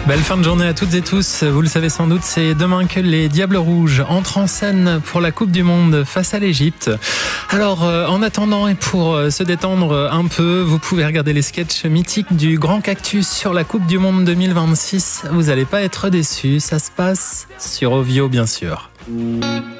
Belle fin de journée à toutes et tous. Vous le savez sans doute, c'est demain que les Diables Rouges entrent en scène pour la Coupe du Monde face à l'Égypte. Alors, en attendant et pour se détendre un peu, vous pouvez regarder les sketchs mythiques du Grand Cactus sur la Coupe du Monde 2026. Vous n'allez pas être déçus. Ça se passe sur Ovio, bien sûr.